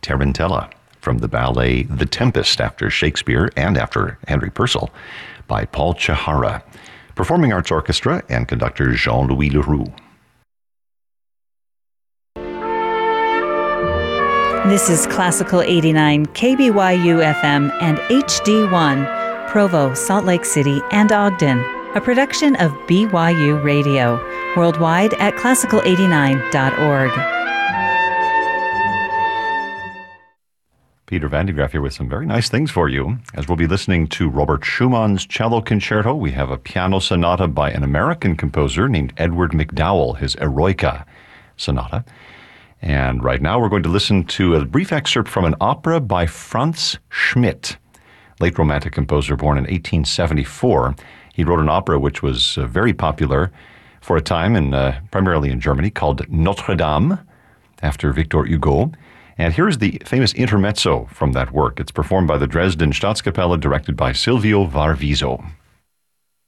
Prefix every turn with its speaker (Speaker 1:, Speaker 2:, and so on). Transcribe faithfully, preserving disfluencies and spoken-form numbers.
Speaker 1: Tarantella from the ballet The Tempest after Shakespeare and after Henry Purcell by Paul Chihara. Performing Arts Orchestra and conductor Jean-Louis Leroux.
Speaker 2: This is Classical eighty-nine, K B Y U F M and H D one, Provo, Salt Lake City, and Ogden. A production of B Y U Radio. Worldwide at classical eighty-nine dot org.
Speaker 1: Peter Van de Graaff here with some very nice things for you. As we'll be listening to Robert Schumann's Cello Concerto, we have a piano sonata by an American composer named Edward McDowell, his Eroica Sonata. And right now we're going to listen to a brief excerpt from an opera by Franz Schmidt, late Romantic composer born in eighteen seventy-four. He wrote an opera which was uh, very popular for a time, in, uh, primarily in Germany, called Notre Dame, after Victor Hugo. And here's the famous intermezzo from that work. It's performed by the Dresden Staatskapelle, directed by Silvio Varviso.